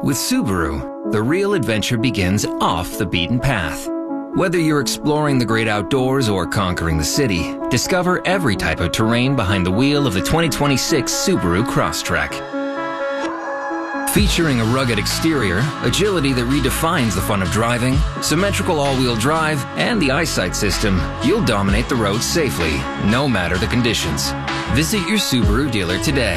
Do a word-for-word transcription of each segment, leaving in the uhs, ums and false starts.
With Subaru, the real adventure begins off the beaten path. Whether you're exploring the great outdoors or conquering the city, discover every type of terrain behind the wheel of the twenty twenty-six Subaru Crosstrek. Featuring a rugged exterior, agility that redefines the fun of driving, symmetrical all-wheel drive, and the eyesight system, you'll dominate the road safely, no matter the conditions. Visit your Subaru dealer today.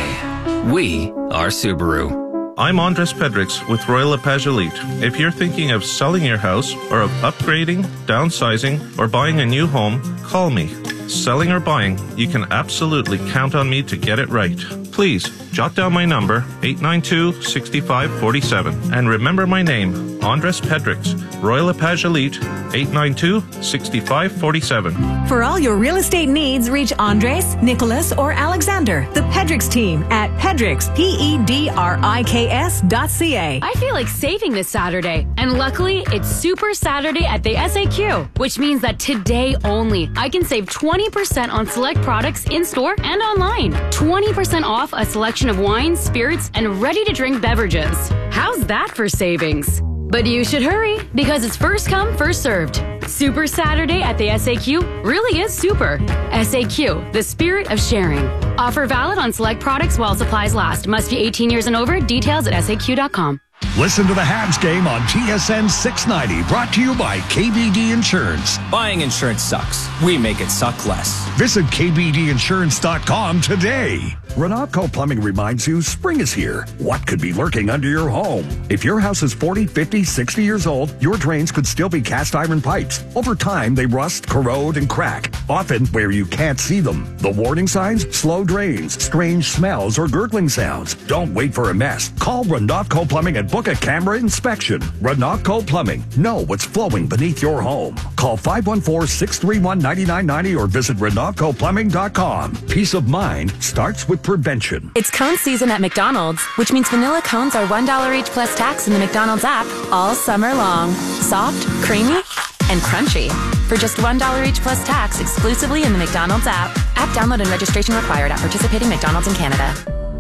We are Subaru. I'm Andres Pedrix with Royal LePage Elite. If you're thinking of selling your house or of upgrading, downsizing, or buying a new home, call me. Selling or buying, you can absolutely count on me to get it right. Please, jot down my number, eight nine two, six five four seven. And remember my name, Andres Pedrix, Royal LePage Elite, eight nine two, six five four seven. For all your real estate needs, reach Andres, Nicholas, or Alexander, the Pedrix team at Pedrix, P E D R I K S dot C A. I feel like saving this Saturday, and luckily, it's Super Saturday at the S A Q, which means that today only, I can save twenty percent on select products in-store and online. twenty percent off a selection of wines, spirits, and ready-to-drink beverages. How's that for savings? But you should hurry, because it's first come, first served. Super Saturday at the S A Q really is super. S A Q, the spirit of sharing. Offer valid on select products while supplies last. Must be eighteen years and over. Details at S A Q dot com. Listen to the Habs game on T S N six ninety, brought to you by K B D Insurance. Buying insurance sucks. We make it suck less. Visit K B D insurance dot com today. Renatco Plumbing reminds you spring is here. What could be lurking under your home? If your house is forty, fifty, sixty years old, your drains could still be cast iron pipes. Over time, they rust, corrode, and crack, often where you can't see them. The warning signs? Slow drains, strange smells, or gurgling sounds. Don't wait for a mess. Call Renatco Plumbing and book a camera inspection. Renatco Plumbing. Know what's flowing beneath your home. Call five one four, six three one, nine nine nine zero or visit Renatco Plumbing dot com. Peace of mind starts with prevention. It's cone season at McDonald's, which means vanilla cones are one dollar each plus tax in the McDonald's app all summer long. Soft, creamy, and crunchy. For just one dollar each plus tax exclusively in the McDonald's app. App download and registration required at participating McDonald's in Canada.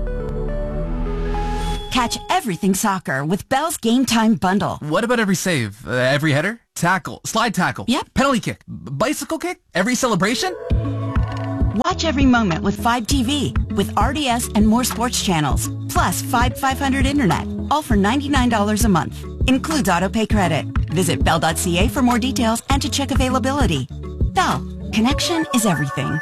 Catch everything soccer with Bell's Game Time Bundle. What about every save? Uh, every header? Tackle? Slide tackle? Yep. Penalty kick? B- bicycle kick? Every celebration? Watch every moment with Fibe T V with R D S and more sports channels. Plus Fibe five hundred Internet. All for ninety-nine dollars a month. Includes auto pay credit. Visit bell dot c a for more details and to check availability. Bell. Connection is everything.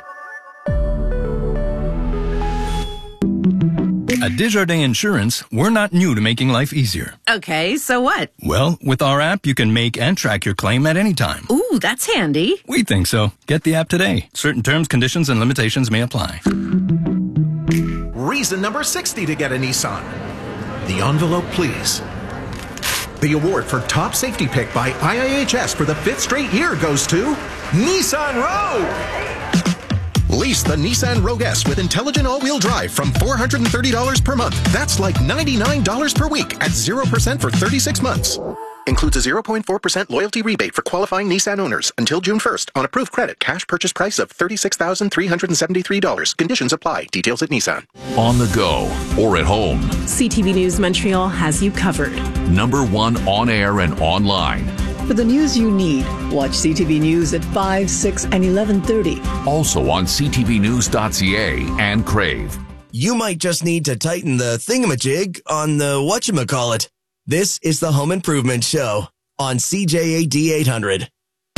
At Desjardins Insurance, we're not new to making life easier. Okay, so what? Well, with our app, you can make and track your claim at any time. Ooh, that's handy. We think so. Get the app today. Certain terms, conditions, and limitations may apply. Reason number sixty to get a Nissan. The envelope, please. The award for top safety pick by I I H S for the fifth straight year goes to Nissan Rogue. Lease the Nissan Rogue S with intelligent all-wheel drive from four hundred thirty dollars per month. That's like ninety-nine dollars per week at zero percent for thirty-six months. Includes a zero point four percent loyalty rebate for qualifying Nissan owners until June first on approved credit. Cash purchase price of thirty-six thousand three hundred seventy-three dollars. Conditions apply. Details at Nissan. On the go or at home, C T V News Montreal has you covered. Number one on air and online. For the news you need, watch C T V News at five, six, and eleven thirty. Also on c t v news dot c a and Crave. You might just need to tighten the thingamajig on the whatchamacallit. This is the Home Improvement Show on C J A D eight hundred.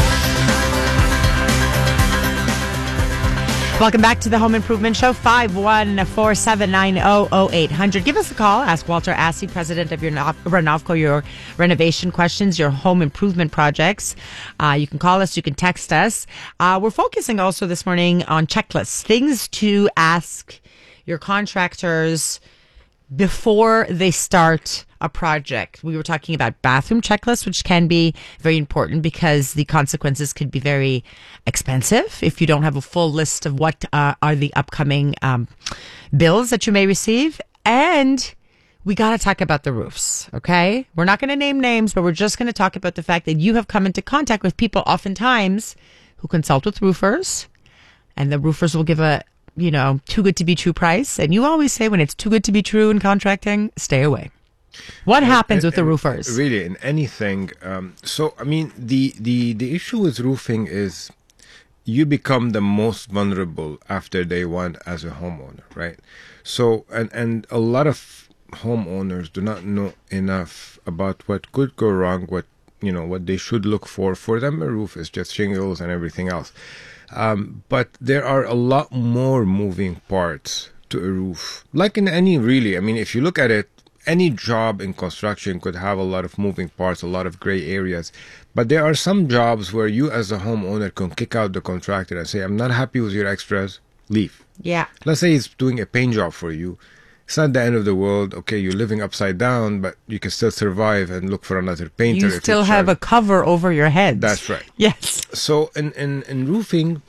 Welcome back to the Home Improvement Show, five one four seven nine zero zero eight hundred. Give us a call. Ask Walter Assey, president of your Renovco, your renovation questions, your home improvement projects. Uh, you can call us. You can text us. Uh, we're focusing also this morning on checklists, things to ask your contractors before they start a project. We were talking about bathroom checklists, which can be very important because the consequences could be very expensive if you don't have a full list of what uh, are the upcoming um, bills that you may receive. And we got to talk about the roofs, okay? We're not going to name names, but we're just going to talk about the fact that you have come into contact with people oftentimes who consult with roofers, and the roofers will give a, you know, too good to be true price. And you always say when it's too good to be true in contracting, stay away. What And- happens and- with the and roofers? Really, in anything. Um, so, I mean, the, the, the issue with roofing is you become the most vulnerable after day one as a homeowner, right? So, and, and a lot of homeowners do not know enough about what could go wrong, what, you know, what they should look for. For them, a roof is just shingles and everything else. Um, but there are a lot more moving parts to a roof. Like in any, really, I mean, if you look at it, any job in construction could have a lot of moving parts, a lot of gray areas. But there are some jobs where you as a homeowner can kick out the contractor and say, I'm not happy with your extras, leave. Yeah. Let's say he's doing a paint job for you. It's not the end of the world. Okay, you're living upside down, but you can still survive and look for another painter. You if still it's have short. a cover over your heads. That's right. Yes. So in, in, in roofing,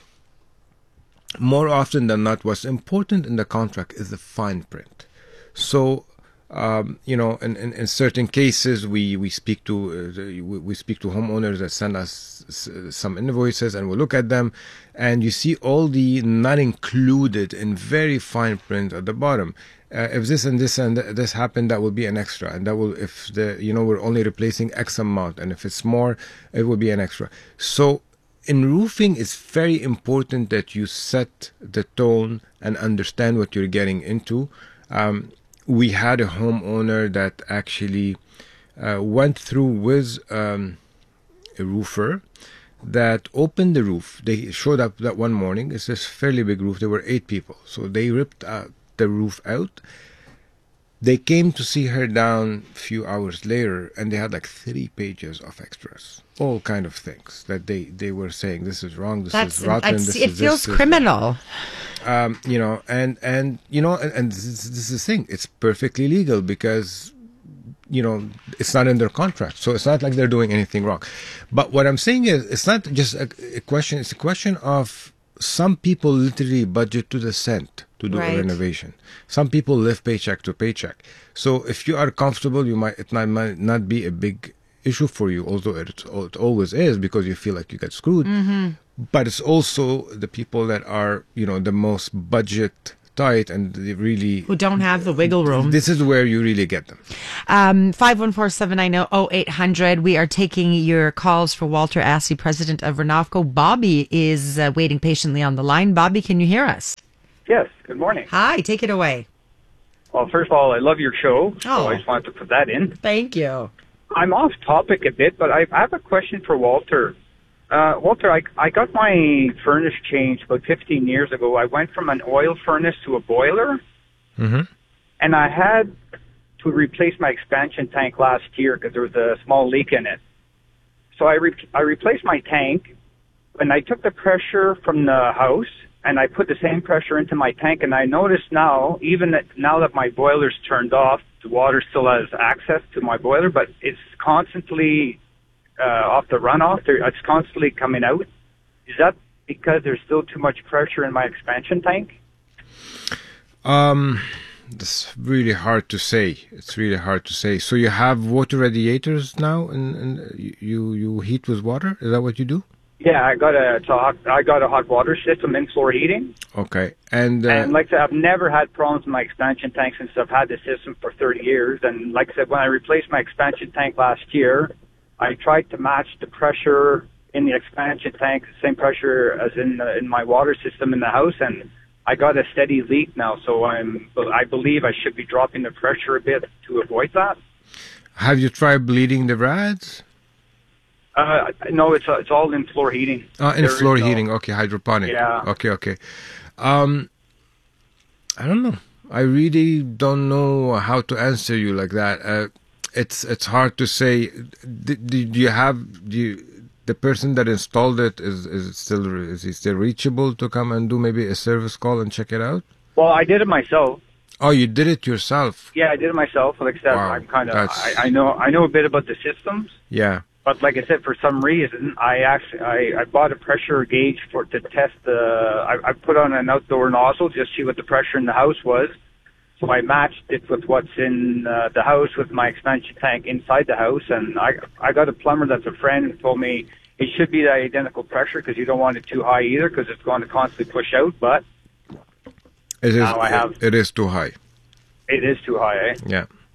more often than not, what's important in the contract is the fine print. So, um, you know, in, in, in certain cases, we, we speak to uh, the- we, we speak to homeowners that send us s- some invoices, and we look at them, and you see all the not included in very fine print at the bottom. Uh, if this and this and th- this happened, that will be an extra, and that will, if the you know we're only replacing X amount, and if it's more, it will be an extra. So in roofing, it's very important that you set the tone and understand what you're getting into. Um, we had a homeowner that actually uh, went through with um, a roofer that opened the roof. They showed up that one morning. It's this fairly big roof. There were eight people. So they ripped uh, the roof out. They came to see her down a few hours later, and they had like three pages of extras, all kind of things that they, they were saying, this is wrong, this That's is rotten, it's- this it is feels this, this, criminal. um, you know, and and you know, and, and this, is, this is the thing. It's perfectly legal because you know it's not in their contract, so it's not like they're doing anything wrong. But what I'm saying is, it's not just a, a question. It's a question of some people literally budget to the cent to do Right. a renovation. Some people live paycheck to paycheck. So if you are comfortable, you might it might, might not be a big issue for you, although it, it always is because you feel like you get screwed. Mhm. But it's also the people that are, you know, the most budget tight and they really Who don't have the wiggle room. This is where you really get them. Um, five one four, seven nine zero, zero eight hundred. We are taking your calls for Walter Assey, president of Renofco. Bobby is uh, waiting patiently on the line. Bobby, can you hear us? Yes, good morning. Hi, take it away. Well, first of all, I love your show, so Oh. I just wanted to put that in. Thank you. I'm off topic a bit, but I I have a question for Walter. Uh, Walter, I, I got my furnace changed about fifteen years ago. I went from an oil furnace to a boiler, Mm-hmm. and I had to replace my expansion tank last year because there was a small leak in it. So I, re- I replaced my tank, and I took the pressure from the house, and I put the same pressure into my tank, and I noticed now, even that now that my boiler's turned off, the water still has access to my boiler, but it's constantly uh, off the runoff. There, it's constantly coming out. Is that because there's still too much pressure in my expansion tank? Um, that's really hard to say. It's really hard to say. So you have water radiators now, and, and you you heat with water. Is that what you do? Yeah, I got a, it's a hot, I got a hot water system in floor heating. Okay, and uh, And like I said, I've never had problems with my expansion tank since I've had the system for thirty years. And like I said, when I replaced my expansion tank last year, I tried to match the pressure in the expansion tank, the same pressure as in the, in my water system in the house, and I got a steady leak now. So I'm, I believe I should be dropping the pressure a bit to avoid that. have you tried bleeding the rads? Uh, no, it's uh, it's all in floor heating. Uh, in There is floor no- heating, okay, hydroponic. Yeah. Okay, okay. Um, I don't know. I really don't know how to answer you like that. Uh, it's it's hard to say. Do, do you have do you, the person that installed it is is it still is he still reachable to come and do maybe a service call and check it out? Well, I did it myself. Oh, you did it yourself. Yeah, I did it myself. Like I said, Wow, I'm kind of that's- I, I know I know a bit about the systems. Yeah. But like I said, for some reason, I actually I, I bought a pressure gauge for to test the. I, I put on an outdoor nozzle just to see what the pressure in the house was. So I matched it with what's in uh, the house with my expansion tank inside the house, and I I got a plumber that's a friend who told me it should be the identical pressure because you don't want it too high either because it's going to constantly push out. But It is. Now I have- It is too high. it is too high, eh? Yeah.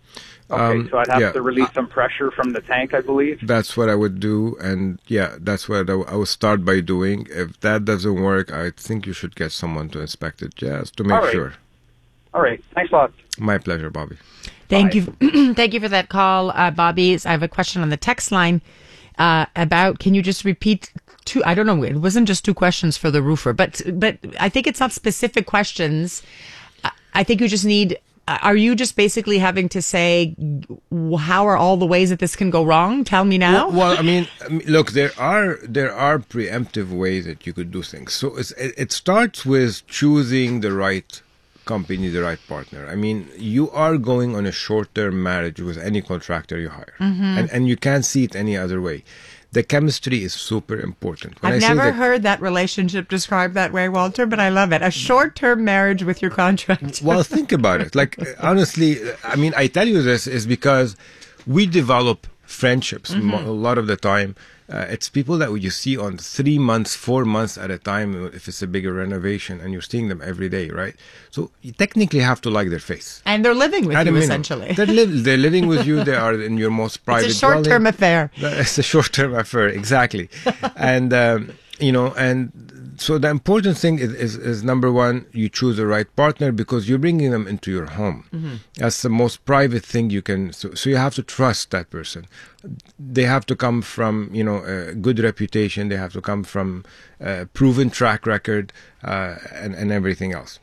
Okay, Um, so I'd have yeah. to release some pressure from the tank, I believe. That's what I would do, and yeah, that's what I, I would start by doing. If that doesn't work, I think you should get someone to inspect it, just to make All right. sure. All right. Thanks a lot. My pleasure, Bobby. Thank you. Thank you for that call, uh, Bobby. I have a question on the text line uh, about, can you just repeat two, I don't know, it wasn't just two questions for the roofer, but, but I think it's not specific questions. I- I think you just need, are you just basically having to say, how are all the ways that this can go wrong? Tell me now. Well, well I, mean, I mean, look, there are there are preemptive ways that you could do things. So it's, it, it starts with choosing the right company, the right partner. I mean, you are going on a short-term marriage with any contractor you hire, Mhm. and and you can't see it any other way. The chemistry is super important. When I've I say never that- heard that relationship described that way, Walter, but I love it. A short-term marriage with your contract. Well, think about it. Like, honestly, I mean, I tell you this is because we develop friendships Mhm. mo- a lot of the time. Uh, it's people that you see on three months, four months at a time if it's a bigger renovation, and you're seeing them every day, right? So you technically have to like their face. And they're living with At a you, minimum. essentially. They're, li- they're living with you. They are in your most private It's a short-term dwelling. affair. It's a short-term affair, exactly. and, um, you know, and so the important thing is, is, is, number one, you choose the right partner because you're bringing them into your home. Mhm. That's the most private thing you can, so, so you have to trust that person. They have to come from, you know, a good reputation. They have to come from a proven track record uh, and, and everything else.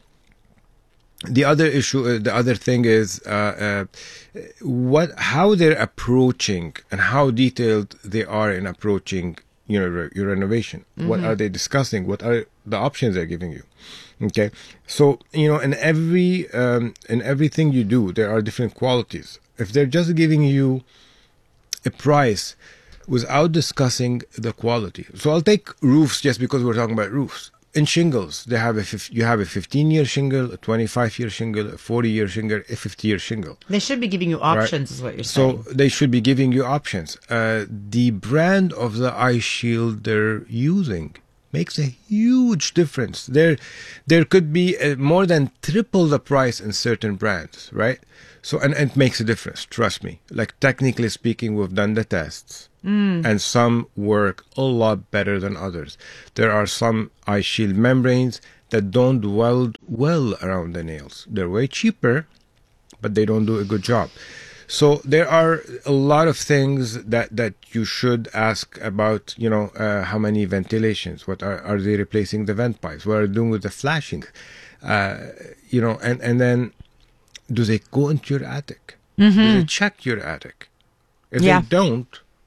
The other issue, uh, the other thing is uh, uh, what, how they're approaching and how detailed they are in approaching, you know, re- your renovation. What Mhm. are they discussing? What are the options they're giving you? Okay, so you know, in every um, in everything you do, there are different qualities. If they're just giving you a price without discussing the quality, so I'll take roofs just because we're talking about roofs. In shingles, they have a fif- you have a fifteen-year shingle, a twenty-five-year shingle, a forty-year shingle, a fifty-year shingle. They should be giving you Right. options, is what you're saying. So they should be giving you options. Uh, the brand of the eye shield they're using makes a huge difference. There, there could be uh, more than triple the price in certain brands, right? So and, and it makes a difference. Trust me. Like technically speaking, we've done the tests. Mm. And some work a lot better than others. There are some eye shield membranes that don't weld well around the nails. They're way cheaper, but they don't do a good job. So there are a lot of things that, that you should ask about, you know, uh, how many ventilations, what are, are they replacing the vent pipes, what are they doing with the flashing, uh, you know, and, and then do they go into your attic? Mhm. Do they check your attic? If Yeah. they don't,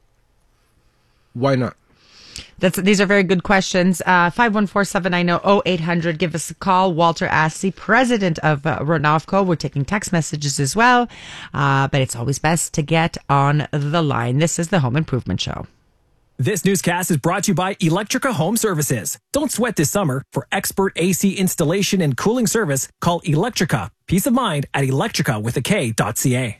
why not? That's, these are very good questions. Uh, five one four, seven nine zero, zero eight hundred. Give us a call. Walter Assey, president of uh, Renavco. We're taking text messages as well. Uh, but it's always best to get on the line. This is the Home Improvement Show. This newscast is brought to you by Electrica Home Services. Don't sweat this summer. For expert A C installation and cooling service, call Electrica. Peace of mind at electrica with a K dot C A.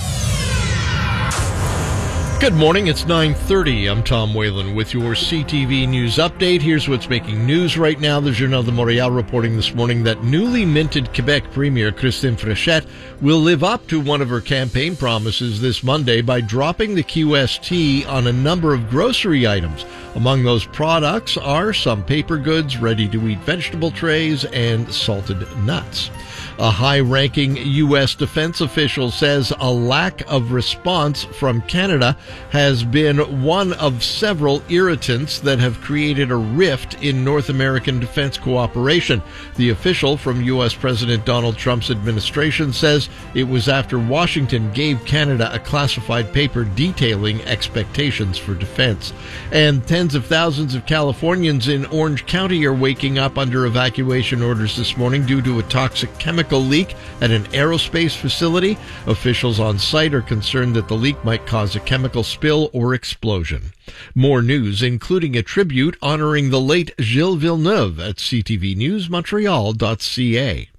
Good morning, it's nine thirty. I'm Tom Whalen with your C T V News Update. Here's what's making news right now. The Journal de Montréal reporting this morning that newly minted Quebec Premier Christine Fréchette will live up to one of her campaign promises this Monday by dropping the Q S T on a number of grocery items. Among those products are some paper goods, ready-to-eat vegetable trays, and salted nuts. A high-ranking U S defense official says a lack of response from Canada has been one of several irritants that have created a rift in North American defense cooperation. The official from U S President Donald Trump's administration says it was after Washington gave Canada a classified paper detailing expectations for defense. And tens of thousands of Californians in Orange County are waking up under evacuation orders this morning due to a toxic chemical leak at an aerospace facility. Officials on site are concerned that the leak might cause a chemical spill or explosion. More news, including a tribute honoring the late Gilles Villeneuve at C T V News Montreal dot C A.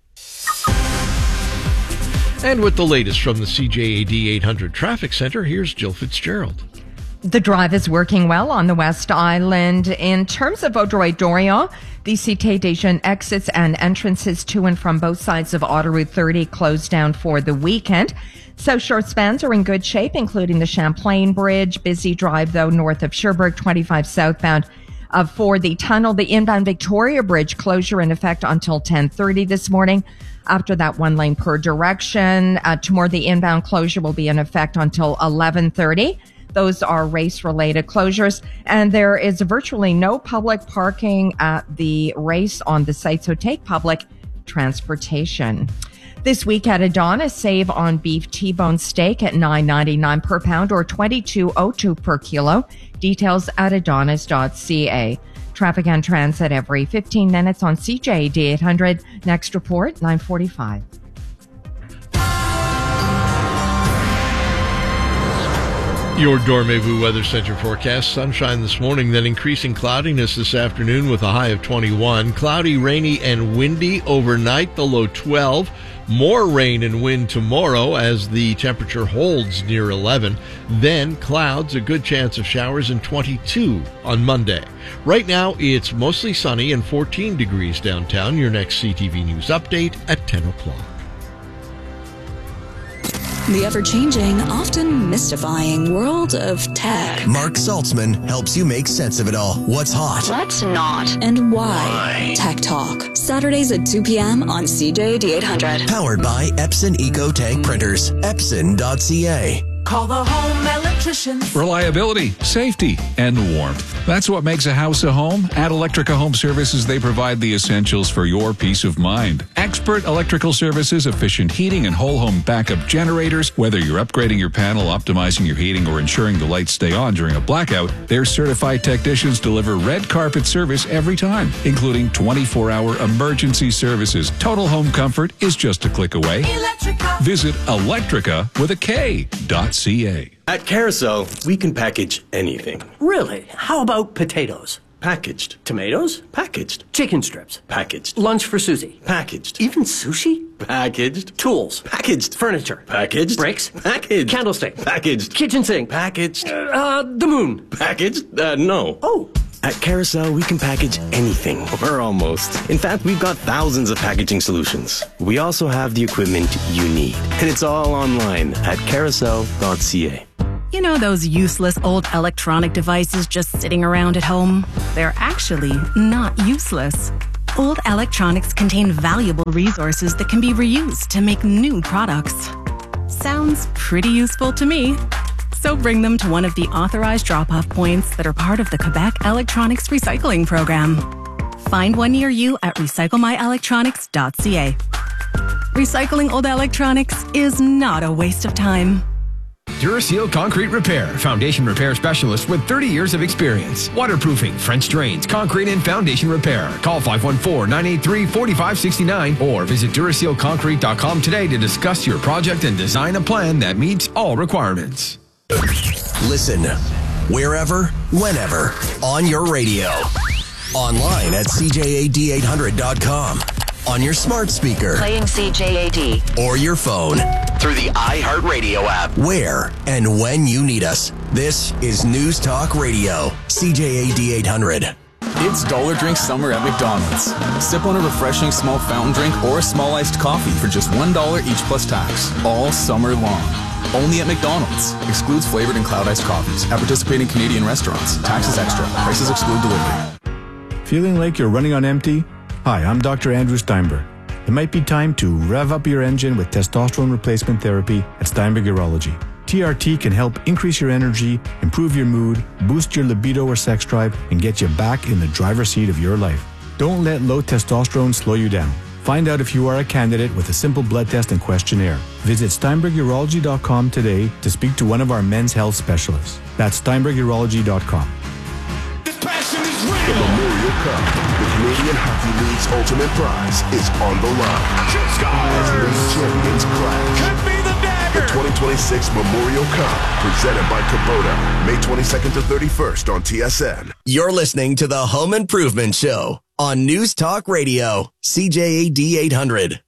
And with the latest from the C J A D eight hundred Traffic Center, here's Jill Fitzgerald. The drive is working well on the West Island. In terms of Vaudreuil-Dorion, the Cité des Jeunes exits and entrances to and from both sides of Autoroute thirty closed down for the weekend. South Shore spans are in good shape, including the Champlain Bridge. Busy drive, though, north of Sherbrooke, twenty-five southbound. Uh, for the tunnel, the inbound Victoria Bridge closure in effect until ten thirty this morning. After that, one lane per direction. Uh, tomorrow, the inbound closure will be in effect until eleven thirty. Those are race-related closures. And there is virtually no public parking at the race on the site, so take public transportation. This week at Adonis, save on beef T-bone steak at nine ninety-nine per pound or twenty-two oh two per kilo. Details at adonis dot c a. Traffic and transit every fifteen minutes on C J A D eight hundred. Next report, nine forty-five. Your Dormevu Weather Center forecast. Sunshine this morning, then increasing cloudiness this afternoon with a high of twenty-one. Cloudy, rainy, and windy overnight, the low twelve. More rain and wind tomorrow as the temperature holds near eleven. Then clouds, a good chance of showers, and twenty-two on Monday. Right now, it's mostly sunny and fourteen degrees downtown. Your next C T V News update at ten o'clock. The ever-changing, often mystifying world of tech. Mark Saltzman helps you make sense of it all. What's hot? What's not? And why? why? Tech Talk. Saturdays at two p.m. on C J A D eight hundred. Powered by Epson Eco Tank Printers. Epson dot c a. Call the home electricians. Reliability, safety, and warmth. That's what makes a house a home. At Electrica Home Services, they provide the essentials for your peace of mind. Expert electrical services, efficient heating, and whole home backup generators. Whether you're upgrading your panel, optimizing your heating, or ensuring the lights stay on during a blackout, their certified technicians deliver red carpet service every time, including twenty-four hour emergency services. Total home comfort is just a click away. Electrica. Visit Electrica with a K dot C A. At Carousel, we can package anything. Really? How about potatoes? Packaged. Tomatoes? Packaged. Chicken strips? Packaged. Lunch for Susie? Packaged. Even sushi? Packaged. Tools? Packaged. Furniture? Packaged. Bricks? Packaged. Candlestick? Packaged. Kitchen sink? Packaged. Uh, the moon? Packaged? Uh, no. Oh. At Carousel, we can package anything, or almost. In fact, we've got thousands of packaging solutions. We also have the equipment you need. And it's all online at carousel dot c a. You know those useless old electronic devices just sitting around at home? They're actually not useless. Old electronics contain valuable resources that can be reused to make new products. Sounds pretty useful to me. So bring them to one of the authorized drop-off points that are part of the Quebec Electronics Recycling Program. Find one near you at recycle my electronics dot c a. Recycling old electronics is not a waste of time. Duraseal Concrete Repair, foundation repair specialist with thirty years of experience. Waterproofing, French drains, concrete and foundation repair. Call five one four, nine eight three, four five six nine or visit duraseal concrete dot com today to discuss your project and design a plan that meets all requirements. Listen, wherever, whenever, on your radio. Online at C J A D eight hundred dot com. On your smart speaker. Playing C J A D. Or your phone. Through the iHeartRadio app. Where and when you need us. This is News Talk Radio. C J A D eight hundred. It's Dollar Drink Summer at McDonald's. Sip on a refreshing small fountain drink or a small iced coffee for just one dollar each plus tax. All summer long. Only at McDonald's. Excludes flavored and cloud iced coffees. At participating Canadian restaurants. Taxes extra. Prices exclude delivery. Feeling like you're running on empty? Hi, I'm Doctor Andrew Steinberg. It might be time to rev up your engine with testosterone replacement therapy at Steinberg Urology. T R T can help increase your energy, improve your mood, boost your libido or sex drive, and get you back in the driver's seat of your life. Don't let low testosterone slow you down. Find out if you are a candidate with a simple blood test and questionnaire. Visit steinberg urology dot com today to speak to one of our men's health specialists. That's steinberg urology dot com. The Memorial Cup, the Canadian Hockey League's ultimate prize, is on the line. As league champions clash. Could be the dagger. The twenty twenty-six Memorial Cup, presented by Kubota, May twenty-second to thirty-first on T S N. You're listening to the Home Improvement Show on News Talk Radio, C J A D eight hundred.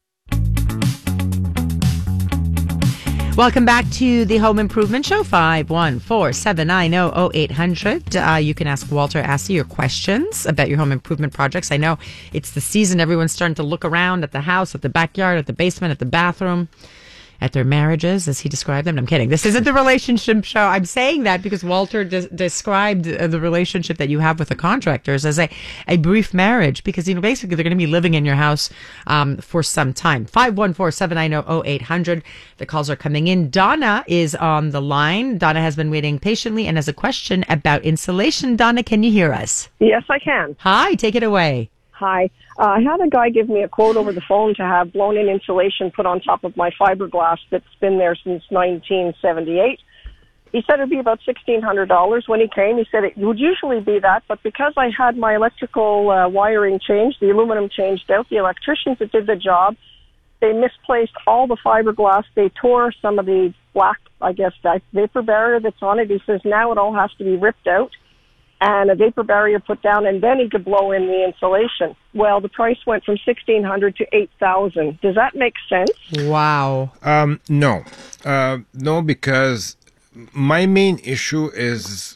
Welcome back to the Home Improvement Show, five one four, seven nine zero, zero eight hundred. Uh, you can ask Walter Assey your questions about your home improvement projects. I know it's the season. Everyone's starting to look around at the house, at the backyard, at the basement, at the bathroom. at their marriages, as he described them. I'm kidding. This isn't the relationship show. I'm saying that because Walter des- described uh, the relationship that you have with the contractors as a, a brief marriage, because, you know, basically they're going to be living in your house um, for some time. five one four, seven nine zero, zero eight hundred. The calls are coming in. Donna is on the line. Donna has been waiting patiently and has a question about insulation. Donna, can you hear us? Yes, I can. Hi, take it away. Hi. Uh, I had a guy give me a quote over the phone to have blown-in insulation put on top of my fiberglass that's been there since nineteen seventy-eight. He said it'd be about sixteen hundred dollars when he came. He said it would usually be that, but because I had my electrical uh, wiring changed, the aluminum changed out, the electricians that did the job, they misplaced all the fiberglass. They tore some of the black, I guess, vapor barrier that's on it. He says now it all has to be ripped out and a vapor barrier put down, and then he could blow in the insulation. Well, the price went from sixteen hundred dollars to eight thousand dollars. Does that make sense? Wow. Um, no. Uh, no, because my main issue is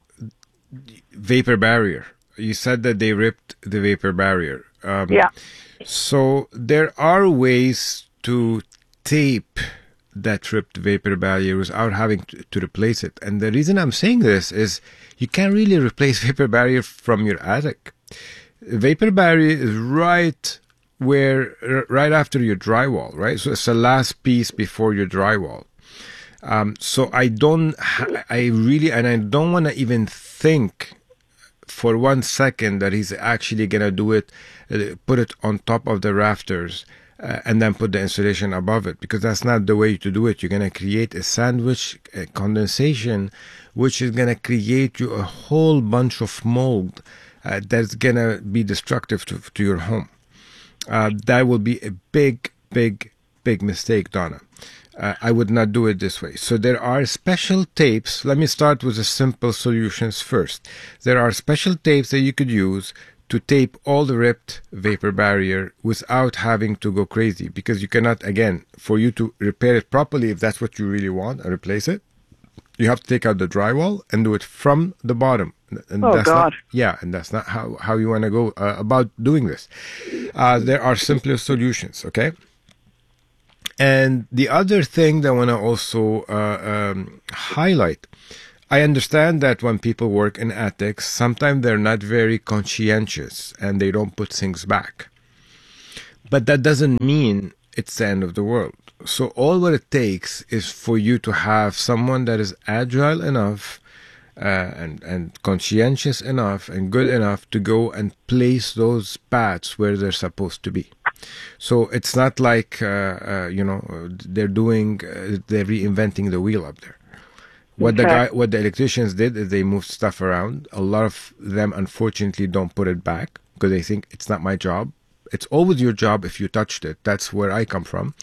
vapor barrier. You said that they ripped the vapor barrier. Um, yeah. So there are ways to tape that ripped vapor barrier without having to, to replace it. And the reason I'm saying this is you can't really replace vapor barrier from your attic. Vapor barrier is right where, right after your drywall, right? So it's the last piece before your drywall. Um, so I don't, I really, and I don't want to even think for one second that he's actually going to do it, uh, put it on top of the rafters uh, and then put the insulation above it, because that's not the way to do it. You're going to create a sandwich uh, condensation, which is going to create you a whole bunch of mold uh, that's going to be destructive to, to your home. Uh, that will be a big, big, big mistake, Donna. Uh, I would not do it this way. So there are special tapes. Let me start with the simple solutions first. There are special tapes that you could use to tape all the ripped vapor barrier without having to go crazy, because you cannot, again, for you to repair it properly, if that's what you really want, and replace it, you have to take out the drywall and do it from the bottom. And oh, that's God. Not, yeah, and that's not how, how you want to go uh, about doing this. Uh, there are simpler solutions, okay? And the other thing that I want to also uh, um, highlight, I understand that when people work in attics, sometimes they're not very conscientious and they don't put things back. But that doesn't mean it's the end of the world. So all what it takes is for you to have someone that is agile enough uh, and, and conscientious enough and good enough to go and place those pads where they're supposed to be. So it's not like, uh, uh, you know, they're doing, uh, they're reinventing the wheel up there. What okay. the guy, what the electricians did is they moved stuff around. A lot of them, unfortunately, don't put it back because they think it's not my job. It's always your job if you touched it. That's where I come from.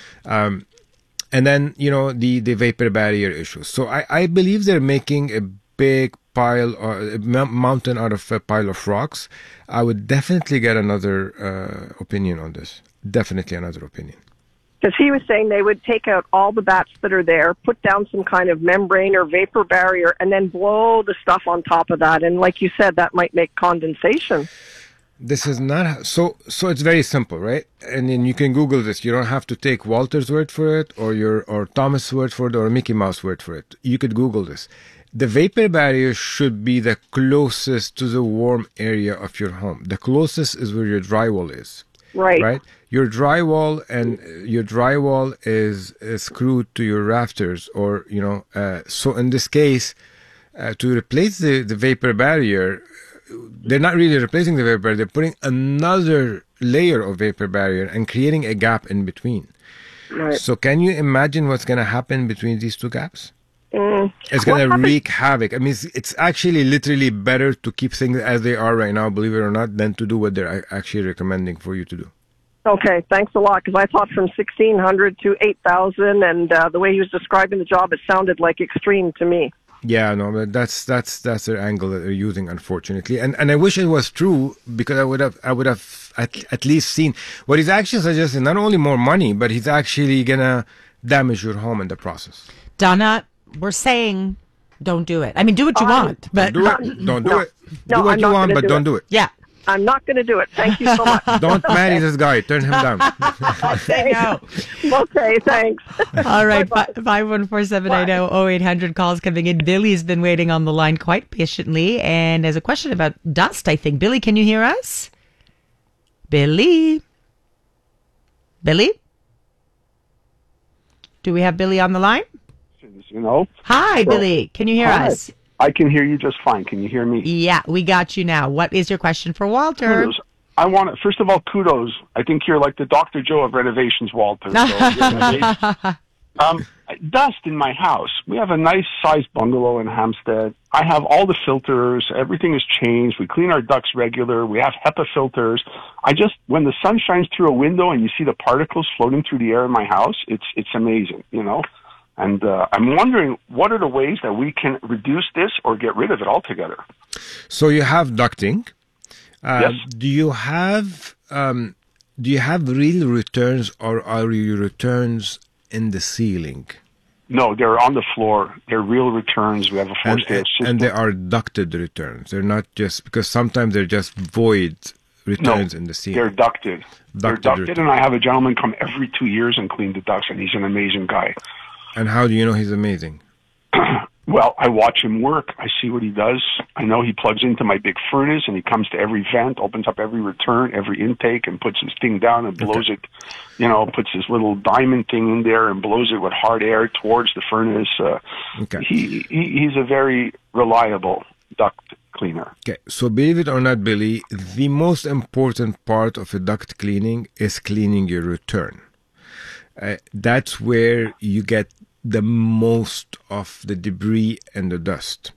Um, and then, you know, the, the vapor barrier issues. So I, I believe they're making a big pile or a mountain out of a pile of rocks. I would definitely get another uh, opinion on this. Definitely another opinion. Because he was saying they would take out all the bats that are there, put down some kind of membrane or vapor barrier, and then blow the stuff on top of that. And like you said, that might make condensation. This is not so. So it's very simple, right? And then you can Google this. You don't have to take Walter's word for it, or your or Thomas' word for it, or Mickey Mouse word for it. You could Google this. The vapor barrier should be the closest to the warm area of your home. The closest is where your drywall is. Right. Right. Your drywall and your drywall is, is screwed to your rafters, or you know. Uh, so in this case, uh, to replace the, the vapor barrier, they're not really replacing the vapor barrier. They're putting another layer of vapor barrier and creating a gap in between. Right. So can you imagine what's going to happen between these two gaps? Mm. It's going to wreak havoc. I mean, it's, it's actually literally better to keep things as they are right now, believe it or not, than to do what they're actually recommending for you to do. Okay, thanks a lot, because I thought from sixteen hundred to eight thousand, and uh, the way he was describing the job, it sounded like extreme to me. Yeah, no, but that's that's that's their angle that they're using, unfortunately, and and I wish it was true, because I would have I would have at, at least seen what he's actually suggesting. Not only more money, but he's actually gonna damage your home in the process. Donna, we're saying don't do it. I mean, do what you um, want, but don't do it. Don't do no. it. No, do what I'm you want, but do don't it. do it. Yeah. I'm not going to do it. Thank you so much. Don't marry this guy. Turn him down. Say no. Okay, thanks. All right, five one four, seven nine zero, zero eight hundred calls coming in. Billy's been waiting on the line quite patiently and has a question about dust, I think. Billy, can you hear us? Billy? Billy? Do we have Billy on the line? You know? Hi, So- Billy. Can you hear Hi. us? I can hear you just fine. Can you hear me? Yeah, we got you now. What is your question for Walter? Kudos. I want to, first of all, kudos. I think you're like the Doctor Joe of renovations, Walter. So you're amazing. um, dust in my house. We have a nice sized bungalow in Hampstead. I have all the filters. Everything has changed. We clean our ducts regular. We have HEPA filters. I just, when the sun shines through a window and you see the particles floating through the air in my house, it's it's amazing, you know? And uh, I'm wondering, what are the ways that we can reduce this or get rid of it altogether? So you have ducting. Uh, Yes. Do you have um, do you have real returns, or are your returns in the ceiling? No, they're on the floor. They're real returns. We have a And, forced air system. and they are ducted returns. They're not just, because sometimes they're just void returns in the ceiling. They're ducted. They're Ducted ducted, returns. and I have a gentleman come every two years and clean the ducts, and he's an amazing guy. And how do you know he's amazing? Well, I watch him work. I see what he does. I know he plugs into my big furnace, and he comes to every vent, opens up every return, every intake, and puts his thing down and blows it, you know, puts his little diamond thing in there and blows it with hard air towards the furnace. Uh, Okay. he, he He's a very reliable duct cleaner. Okay, so believe it or not, Billy, the most important part of a duct cleaning is cleaning your return. Uh, that's where you get the most of the debris and the dust.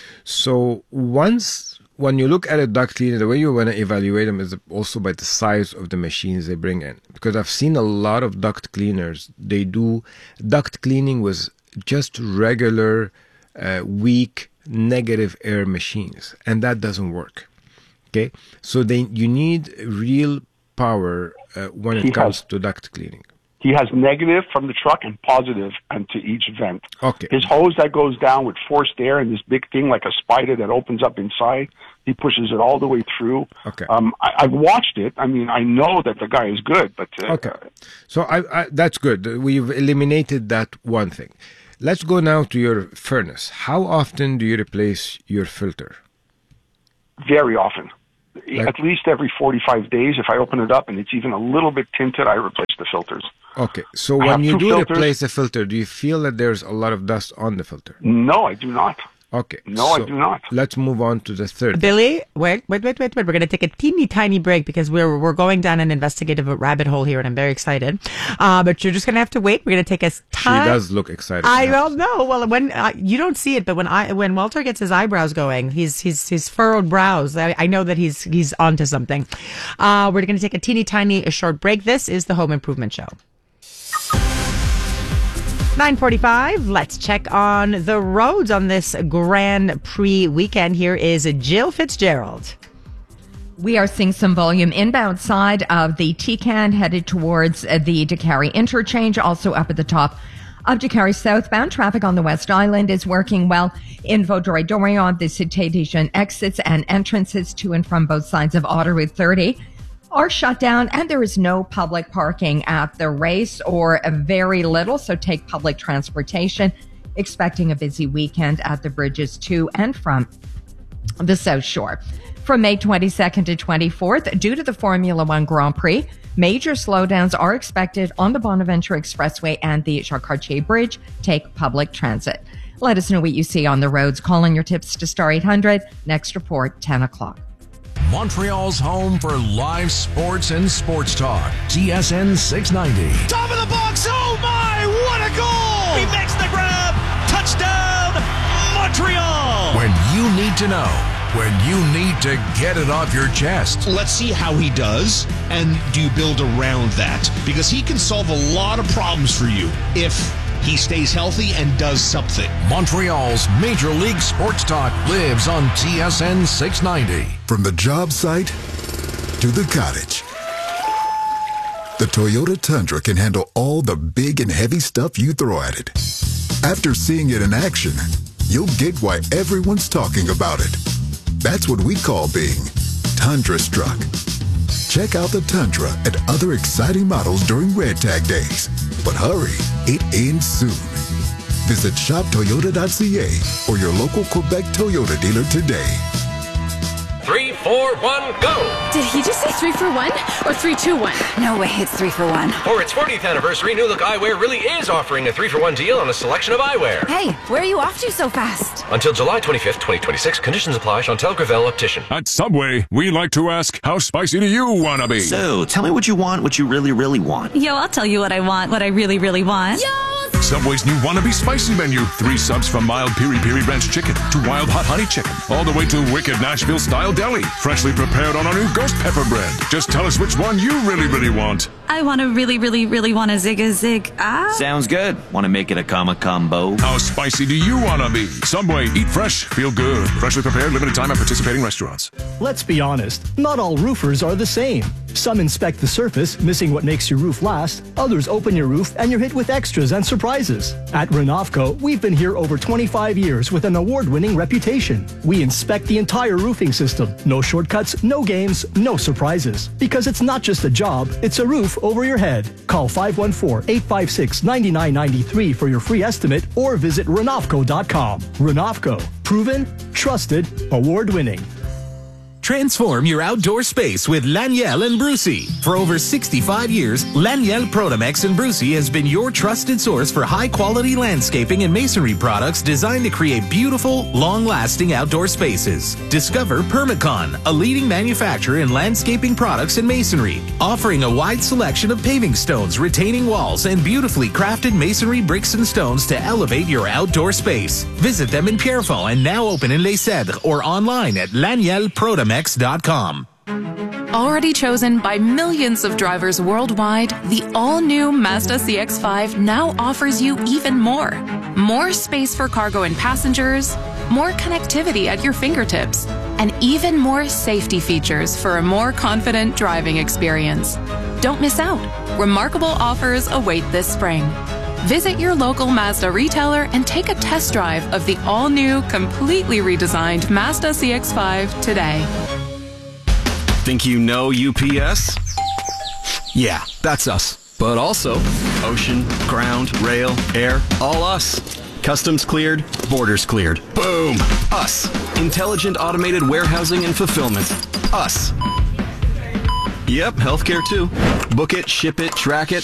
So once, when you look at a duct cleaner, the way you want to evaluate them is also by the size of the machines they bring in. Because I've seen a lot of duct cleaners, they do duct cleaning with just regular, uh, weak, negative air machines, and that doesn't work. Okay, so they you need real power uh, when it He comes has- to duct cleaning. He has negative from the truck and positive and to each vent. Okay. His hose that goes down with forced air and this big thing like a spider that opens up inside, he pushes it all the way through. Okay. Um, I, I've watched it. I mean, I know that the guy is good, but uh, Okay, so I, I, that's good. We've eliminated that one thing. Let's go now to your furnace. How often do you replace your filter? very often. Like- At least every forty-five days. If I open it up and it's even a little bit tinted, I replace the filters. Okay, so I have when you two do filters. replace the filter, do you feel that there's a lot of dust on the filter? No, I do not. Okay. No, I so do not. Let's move on to the third. Billy, wait, wait, wait, wait, wait. We're going to take a teeny tiny break because we're we're going down an investigative rabbit hole here, and I'm very excited. Uh, but you're just going to have to wait. We're going to take a She time. does look excited. I now. don't know. Well, when uh, you don't see it, but when I when Walter gets his eyebrows going, he's his his furrowed brows. I, I know that he's he's onto something. Uh, we're going to take a teeny tiny a short break. This is the Home Improvement Show. nine forty-five. Let's check on the roads on this Grand Prix weekend. Here is Jill Fitzgerald. We are seeing some volume inbound side of the T C A N headed towards uh, the Décarie interchange, also up at the top of Décarie southbound. Traffic on the West Island is working well in Vaudreuil-Dorion. The Cité des Jeunes exits and entrances to and from both sides of Autoroute thirty are shut down, and there is no public parking at the race, or very little, so take public transportation. Expecting a busy weekend at the bridges to and from the South Shore. From May twenty-second to twenty-fourth, due to the Formula One Grand Prix, major slowdowns are expected on the Bonaventure Expressway and the Jacques Cartier Bridge. Take public transit. Let us know what you see on the roads. Call in your tips to Star eight hundred. Next report, ten o'clock. Montreal's home for live sports and sports talk. T S N six ninety. Top of the box. Oh my, what a goal! He makes the grab. Touchdown, Montreal! When you need to know, when you need to get it off your chest. Let's see how he does, and do you build around that? Because he can solve a lot of problems for you if he stays healthy and does something. Montreal's Major League Sports Talk lives on T S N six ninety. From the job site to the cottage, the Toyota Tundra can handle all the big and heavy stuff you throw at it. After seeing it in action, you'll get why everyone's talking about it. That's what we call being Tundra struck. Check out the Tundra and other exciting models during Red Tag Days. But hurry, it ends soon. Visit shop toyota dot c a or your local Quebec Toyota dealer today. Three, four, one, go! Did he just say three for one or three, two, one? No way, it's three for one. For its fortieth anniversary, New Look Eyewear really is offering a three for one deal on a selection of eyewear. Hey, where are you off to so fast? Until July twenty-fifth, twenty twenty-six, conditions apply. Chantel Gravel, Optician. At Subway, we like to ask, how spicy do you want to be? So, tell me what you want, what you really, really want. Yo, I'll tell you what I want, what I really, really want. Yo! Subway's new Wannabe Spicy menu. Three subs from mild Piri Piri Ranch Chicken to wild hot honey chicken. All the way to wicked Nashville style deli. Freshly prepared on our new ghost pepper bread. Just tell us which one you really, really want. I want to really, really, really want a zig a zig. Ah. Sounds good. Want to make it a comma combo? How spicy do you want to be? Subway, eat fresh, feel good. Freshly prepared, limited time at participating restaurants. Let's be honest, not all roofers are the same. Some inspect the surface, missing what makes your roof last. Others open your roof and you're hit with extras and surprises. At Renovco, we've been here over twenty-five years with an award-winning reputation. We inspect the entire roofing system. No shortcuts, no games, no surprises. Because it's not just a job, it's a roof over your head. Call five one four, eight five six, nine nine nine three for your free estimate or visit Renovco dot com. Renovco. Proven, trusted, award-winning. Transform your outdoor space with Laniel and Brucey. For over sixty-five years, Laniel Protomex and Brucey has been your trusted source for high-quality landscaping and masonry products designed to create beautiful, long-lasting outdoor spaces. Discover Permacon, a leading manufacturer in landscaping products and masonry, offering a wide selection of paving stones, retaining walls, and beautifully crafted masonry bricks and stones to elevate your outdoor space. Visit them in Pierrefonds and now open in Les Cèdres or online at laniel protomex dot com. Already chosen by millions of drivers worldwide, the all-new Mazda C X five now offers you even more. More space for cargo and passengers, more connectivity at your fingertips, and even more safety features for a more confident driving experience. Don't miss out. Remarkable offers await this spring. Visit your local Mazda retailer and take a test drive of the all-new, completely redesigned Mazda C X five today. Think you know U P S? Yeah, that's us. But also ocean, ground, rail, air, all us. Customs cleared, borders cleared. Boom! Us. Intelligent automated warehousing and fulfillment. Us. Yep, healthcare too. Book it, ship it, track it,